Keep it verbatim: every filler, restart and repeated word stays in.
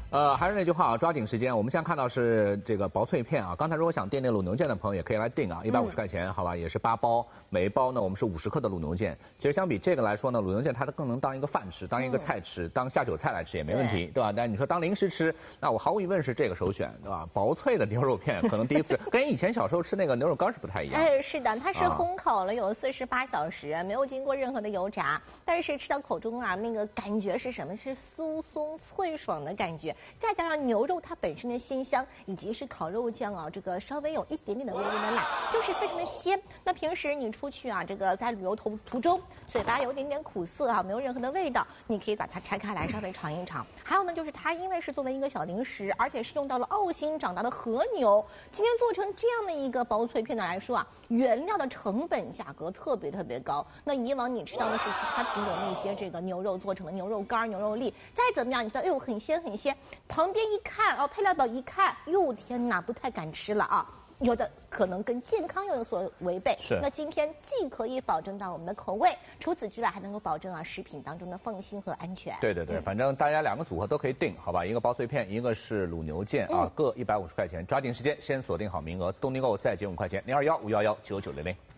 呃，还是那句话啊，抓紧时间。我们现在看到是这个薄脆片啊。刚才如果想订那个卤牛腱的朋友，也可以来订啊，一百五十块钱，好吧，也是八包，每一包呢我们是五十克的卤牛腱。其实相比这个来说呢，卤牛腱它更能当一个饭吃，当一个菜吃，嗯、当下酒菜来吃也没问题，对, 对吧？但你说当零食吃，那我毫无疑问是这个首选，对吧？薄脆的牛肉片可能第一次跟以前小时候吃那个牛肉干是不太一样。 哎，是的，它是烘烤了有四十八小时，啊、没有经过任何的油炸，但是吃到口中啊，那个感觉是什么？是酥松脆爽的感觉，再加上牛肉它本身的鲜香，以及是烤肉酱啊，这个稍微有一点点的微微的辣，就是非常的鲜。那平时你出去啊，这个在旅游途途中，嘴巴有点点苦涩啊，没有任何的味道，你可以把它拆开来稍微尝一尝。还有呢，就是它因为是作为一个小零食，而且是用到了澳新长大的和牛，今天做成这样的一个薄脆片的来说啊，原料的成本价格特别特别高。那以往你吃到的是其他品种那些这个牛肉做成的牛肉干、牛肉粒，再怎么样，你说哎呦很鲜很鲜，旁边一看哦，配料表一看，哟天哪，不太敢吃了啊。有的可能跟健康又有所违背， 是。 那今天既可以保证到我们的口味，除此之外还能够保证啊食品当中的放心和安全。 对对对，嗯、反正大家两个组合都可以定，好吧？一个薄脆片，一个是卤牛腱啊，嗯、各一百五十块钱，抓紧时间先锁定好名额，自动订购再减五块钱，零二幺五幺幺九九零零。